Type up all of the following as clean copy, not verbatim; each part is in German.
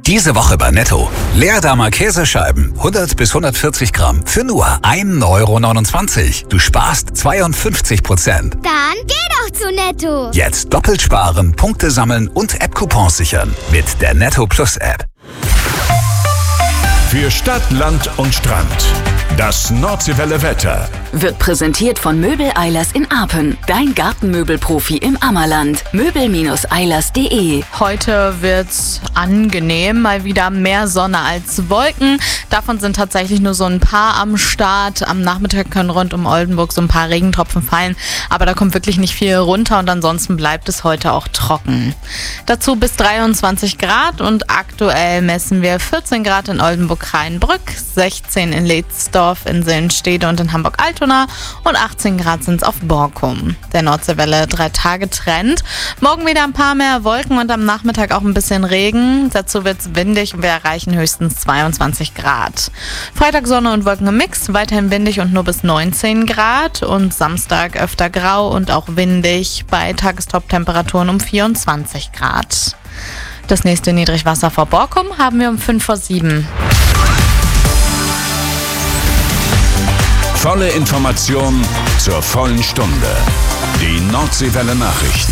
Diese Woche bei Netto. Leerdammer Käsescheiben, 100 bis 140 Gramm für nur 1,29 €. Du sparst 52%. Dann geh doch zu Netto. Jetzt doppelt sparen, Punkte sammeln und App-Coupons sichern mit der Netto Plus App. Für Stadt, Land und Strand. Das Nordseewelle Wetter wird präsentiert von Möbel Eilers in Apen. Dein Gartenmöbelprofi im Ammerland. Möbel-eilers.de. Heute wird's angenehm. Mal wieder mehr Sonne als Wolken. Davon sind tatsächlich nur so ein paar am Start. Am Nachmittag können rund um Oldenburg so ein paar Regentropfen fallen. Aber da kommt wirklich nicht viel runter und ansonsten bleibt es heute auch trocken. Dazu bis 23 Grad und aktuell messen wir 14 Grad in Oldenburg-Rheinbrück, 16 in Leetsdorf, in Sillenstede und in Hamburg-Altona und 18 Grad sind es auf Borkum. Der Nordseewelle 3-Tage-Trend. Morgen wieder ein paar mehr Wolken und am Nachmittag auch ein bisschen Regen. Dazu wird es windig und wir erreichen höchstens 22 Grad. Freitag Sonne und Wolken im Mix, weiterhin windig und nur bis 19 Grad. Und Samstag öfter grau und auch windig bei Tagestop-Temperaturen um 24 Grad. Das nächste Niedrigwasser vor Borkum haben wir um 5:07. Volle Information zur vollen Stunde. Die Nordseewelle Nachrichten.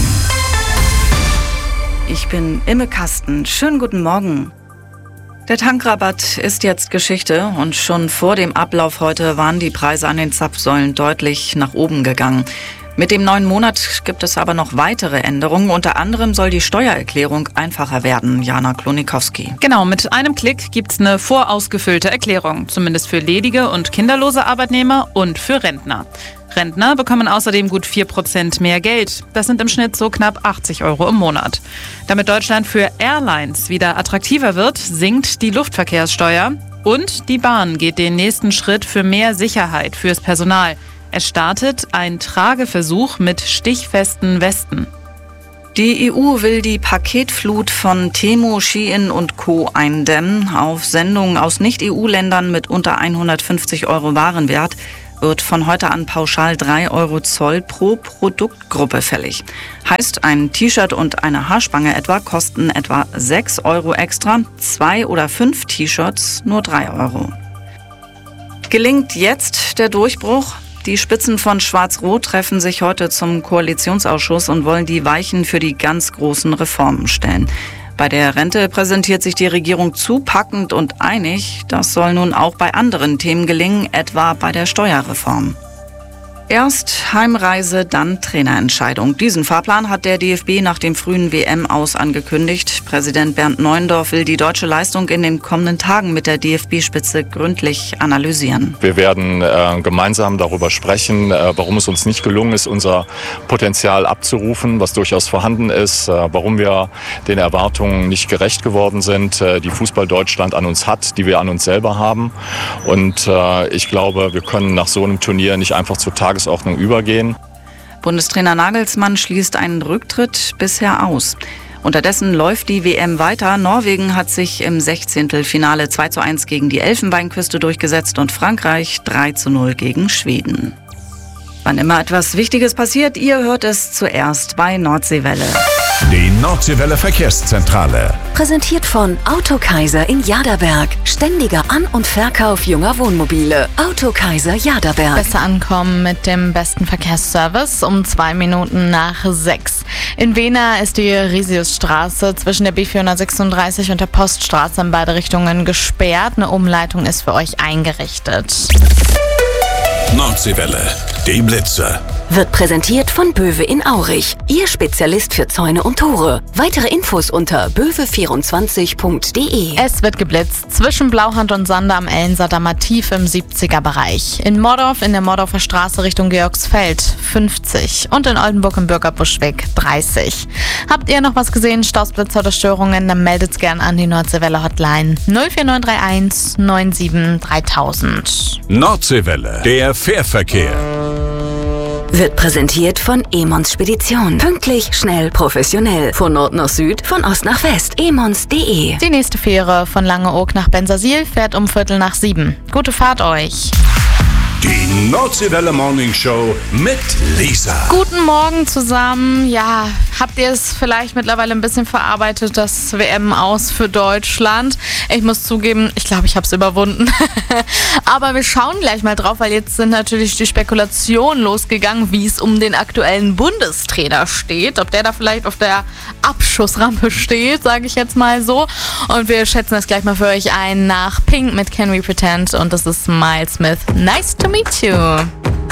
Ich bin Imme Kasten. Schönen guten Morgen. Der Tankrabatt ist jetzt Geschichte und schon vor dem Ablauf heute waren die Preise an den Zapfsäulen deutlich nach oben gegangen. Mit dem neuen Monat gibt es aber noch weitere Änderungen. Unter anderem soll die Steuererklärung einfacher werden. Jana Klonikowski. Genau, mit einem Klick gibt's eine vorausgefüllte Erklärung. Zumindest für ledige und kinderlose Arbeitnehmer und für Rentner. Rentner bekommen außerdem gut 4% mehr Geld. Das sind im Schnitt so knapp 80 € im Monat. Damit Deutschland für Airlines wieder attraktiver wird, sinkt die Luftverkehrssteuer. Und die Bahn geht den nächsten Schritt für mehr Sicherheit fürs Personal. Es startet ein Trageversuch mit stichfesten Westen. Die EU will die Paketflut von Temu, Shein und Co. eindämmen. Auf Sendungen aus Nicht-EU-Ländern mit unter 150 € Warenwert wird von heute an pauschal 3 € Zoll pro Produktgruppe fällig. Heißt, ein T-Shirt und eine Haarspange etwa kosten etwa 6 € extra, 2 oder 5 T-Shirts nur 3 €. Gelingt jetzt der Durchbruch? Die Spitzen von Schwarz-Rot treffen sich heute zum Koalitionsausschuss und wollen die Weichen für die ganz großen Reformen stellen. Bei der Rente präsentiert sich die Regierung zupackend und einig. Das soll nun auch bei anderen Themen gelingen, etwa bei der Steuerreform. Erst Heimreise, dann Trainerentscheidung. Diesen Fahrplan hat der DFB nach dem frühen WM-Aus angekündigt. Präsident Bernd Neuendorf will die deutsche Leistung in den kommenden Tagen mit der DFB-Spitze gründlich analysieren. Wir werden gemeinsam darüber sprechen, warum es uns nicht gelungen ist, unser Potenzial abzurufen, was durchaus vorhanden ist, warum wir den Erwartungen nicht gerecht geworden sind, die Fußball Deutschland an uns hat, die wir an uns selber haben. Und ich glaube, wir können nach so einem Turnier nicht einfach zur Tagesordnung übergehen. Bundestrainer Nagelsmann schließt einen Rücktritt bisher aus. Unterdessen läuft die WM weiter. Norwegen hat sich im 16. Finale 2:1 gegen die Elfenbeinküste durchgesetzt und Frankreich 3:0 gegen Schweden. Wann immer etwas Wichtiges passiert, ihr hört es zuerst bei Nordseewelle. Die Nordseewelle Verkehrszentrale. Präsentiert von Autokaiser in Jaderberg. Ständiger An- und Verkauf junger Wohnmobile. Autokaiser Jaderberg. Besser ankommen mit dem besten Verkehrsservice um 2 Minuten nach 6. In Wehner ist die Risiusstraße zwischen der B436 und der Poststraße in beide Richtungen gesperrt. Eine Umleitung ist für euch eingerichtet. Nordseewelle, die Blitze. Wird präsentiert von Böwe in Aurich. Ihr Spezialist für Zäune und Tore. Weitere Infos unter böwe24.de. Es wird geblitzt zwischen Blauhand und Sander am Ellensamer tief im 70er-Bereich. In Mordorf in der Mordorfer Straße Richtung Georgsfeld 50 und in Oldenburg im Bürgerbuschweg 30. Habt ihr noch was gesehen, Stausblitzer oder Störungen, dann meldet's gern an die Nordseewelle Hotline 04931 97 3000. Nordseewelle, der Fährverkehr. Wird präsentiert von Emons Spedition. Pünktlich, schnell, professionell. Von Nord nach Süd, von Ost nach West. emons.de. Die nächste Fähre von Langeoog nach Bensersiel fährt um 6:15. Gute Fahrt euch. Die Nordseewelle Morning Show mit Lisa. Guten Morgen zusammen. Ja, Habt ihr es vielleicht mittlerweile ein bisschen verarbeitet, das WM-Aus für Deutschland? Ich muss zugeben, ich glaube, ich habe es überwunden. Aber wir schauen gleich mal drauf, weil jetzt sind natürlich die Spekulationen losgegangen, wie es um den aktuellen Bundestrainer steht. Ob der da vielleicht auf der Abschussrampe steht, sage ich jetzt mal so. Und wir schätzen das gleich mal für euch ein nach Pink mit Can We Pretend. Und das ist Miles Smith. Nice to meet you.